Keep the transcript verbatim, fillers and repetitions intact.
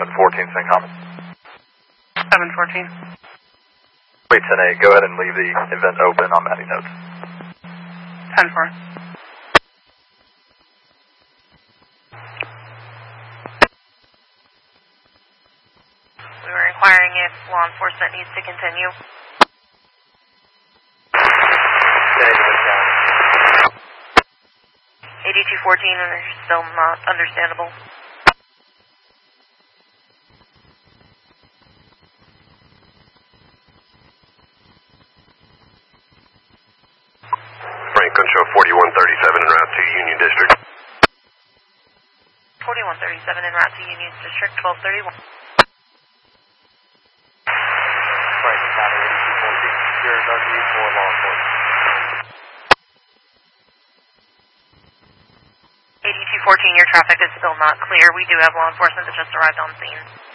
seven fourteen, Saint Common. seven fourteen. Wait, ten eight, go ahead and leave the event open on Matty notes. ten four. We were inquiring if law enforcement needs to continue. eighty-two fourteen and they're still not understandable. Franklin show forty-one thirty-seven en route to Union District. forty-one thirty-seven en route to Union District, twelve thirty-one. Franklin County, eighty-two fourteen, secure W for law enforcement. eighty-two fourteen, your traffic is still not clear. We do have law enforcement that just arrived on scene.